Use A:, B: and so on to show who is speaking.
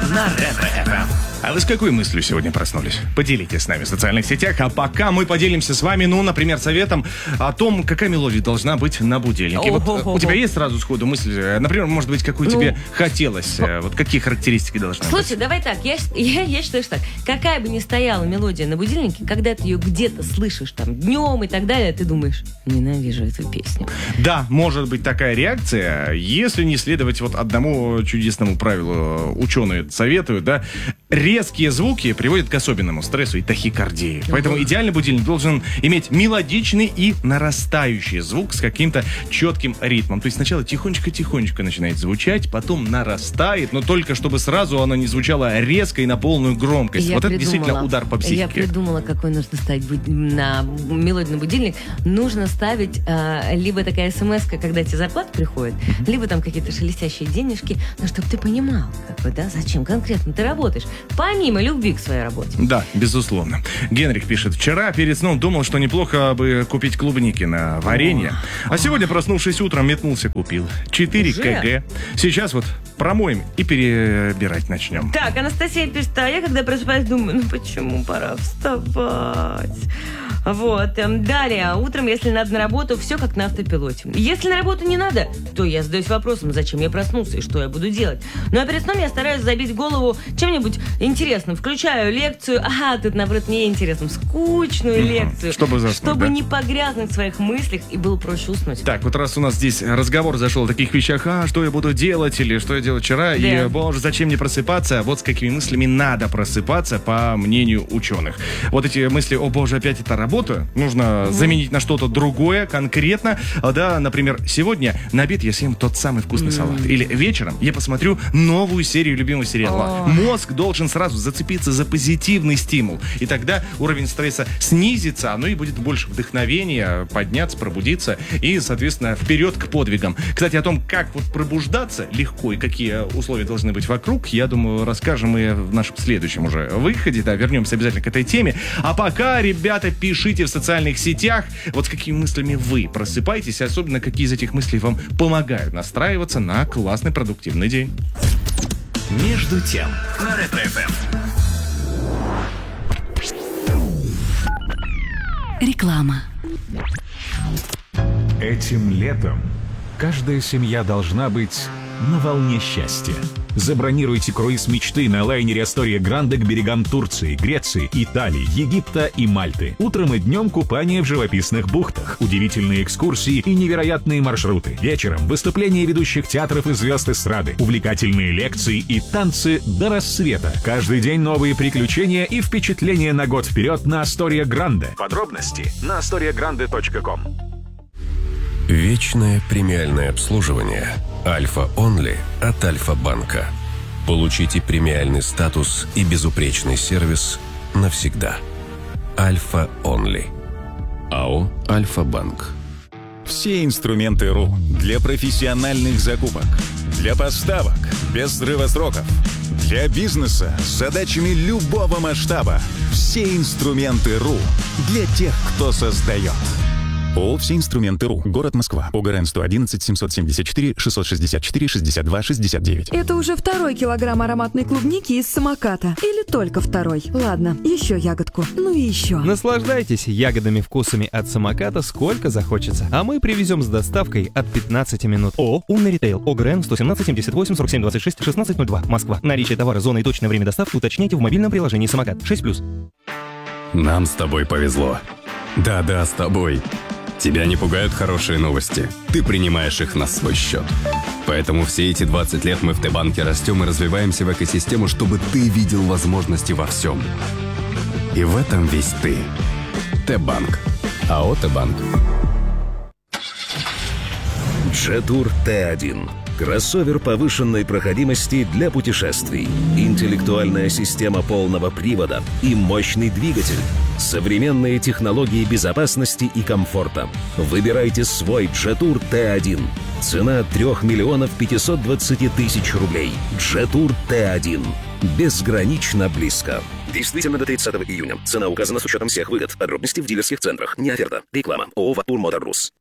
A: на Ретро-ФМ.
B: А вы с какой мыслью сегодня проснулись? Поделитесь с нами в социальных сетях. А пока мы поделимся с вами, например, советом о том, какая мелодия должна быть на будильнике. Вот у тебя есть сразу сходу мысль, например, может быть, какую тебе хотелось? Вот какие характеристики должны быть?
C: Слушай, давай так, я считаю, что так. Какая бы ни стояла мелодия на будильнике, когда ты ее где-то слышишь, там, днем и так далее, ты думаешь, ненавижу эту песню.
B: Да, может быть такая реакция, если не следовать вот одному чудесному правилу. Ученые советуют, да, резкие звуки приводят к особенному стрессу и тахикардии. Поэтому идеальный будильник должен иметь мелодичный и нарастающий звук с каким-то четким ритмом. То есть сначала тихонечко-тихонечко начинает звучать, потом нарастает, но только чтобы сразу оно не звучало резко и на полную громкость. Это действительно удар по психике.
C: Я придумала, какой нужно ставить на мелодию на будильник. Нужно ставить либо такая смс-ка, когда тебе зарплата приходит, либо там какие-то шелестящие денежки, но чтобы ты понимал, зачем конкретно ты работаешь. Помимо любви к своей работе.
B: Да, безусловно. Генрих пишет: вчера перед сном думал, что неплохо бы купить клубники на варенье. А сегодня, проснувшись утром, метнулся, купил 4 кг. Сейчас вот промоем и перебирать начнем.
C: Так, Анастасия пишет: а я когда просыпаюсь, думаю, почему пора вставать? Вот. Далее, утром, если надо на работу, все как на автопилоте. Если на работу не надо, то я задаюсь вопросом, зачем я проснулся и что я буду делать. Ну а перед сном я стараюсь забить голову чем-нибудь интересным. Включаю лекцию, тут, наоборот, неинтересным, скучную лекцию.
B: Чтобы заснуть,
C: чтобы не погрязнуть в своих мыслях и было проще уснуть.
B: Так, вот раз у нас здесь разговор зашел о таких вещах, что я буду делать или что я делал вчера, и, боже, зачем мне просыпаться, вот с какими мыслями надо просыпаться, по мнению ученых. Вот эти мысли: о боже, опять эта работа, нужно заменить на что-то другое, конкретно. Да, например, сегодня на обед я съем тот самый вкусный салат. Или вечером я посмотрю новую серию любимого сериала. Мозг должен сразу зацепиться за позитивный стимул. И тогда уровень стресса снизится, и будет больше вдохновения, подняться, пробудиться и, соответственно, вперед к подвигам. Кстати, о том, как вот пробуждаться легко и какие условия должны быть вокруг, я думаю, расскажем мы в нашем следующем уже выходе. Да, вернемся обязательно к этой теме. А пока, ребята, пишите в социальных сетях, вот с какими мыслями вы просыпаетесь, и особенно какие из этих мыслей вам помогают настраиваться на классный продуктивный день.
A: Между тем на Ретро-ФМ.
D: Реклама.
E: Этим летом каждая семья должна быть на волне счастья. Забронируйте круиз мечты на лайнере Астория Гранде к берегам Турции, Греции, Италии, Египта и Мальты. Утром и днем купание в живописных бухтах, удивительные экскурсии и невероятные маршруты. Вечером выступления ведущих театров и звезд эстрады, увлекательные лекции и танцы до рассвета. Каждый день новые приключения и впечатления на год вперед на Астория Гранде. Подробности на astoriagrande.com.
F: Вечное премиальное обслуживание Альфа Онли от Альфа-банка. Получите премиальный статус и безупречный сервис навсегда. Альфа Онли. АО Альфа-банк.
G: Все инструменты РУ для профессиональных закупок, для поставок без срыва сроков, для бизнеса с задачами любого масштаба. Все инструменты РУ для тех, кто создает. ООО «Все инструменты РУ». Город Москва. ОГРН 111 774 664 62 69.
H: Это уже 2-й килограмм ароматной клубники из самоката. Или только 2-й? Ладно, еще ягодку. Ну и еще.
I: Наслаждайтесь ягодными вкусами от самоката сколько захочется. А мы привезем с доставкой от 15 минут. ООО «Умный ритейл». ОГРН 117 78 47 26 1602. Москва. Наличие товара, зона и точное время доставки уточняйте в мобильном приложении «Самокат». 6+.
J: Нам с тобой повезло. Да-да, с тобой. Тебя не пугают хорошие новости. Ты принимаешь их на свой счет. Поэтому все эти 20 лет мы в Т-банке растем и развиваемся в экосистему, чтобы ты видел возможности во всем. И в этом весь ты. Т-банк. АО Т-банк.
K: Джетур Т1. Кроссовер повышенной проходимости для путешествий. Интеллектуальная система полного привода и мощный двигатель. Современные технологии безопасности и комфорта. Выбирайте свой Джетур Т1. Цена 3 миллионов 520 тысяч рублей. Джетур Т1. Безгранично близко. Действительно до 30 июня. Цена указана с учетом всех выгод. Подробности в дилерских центрах. Не оферта. Реклама. ООО «Ватур Мотор Рус».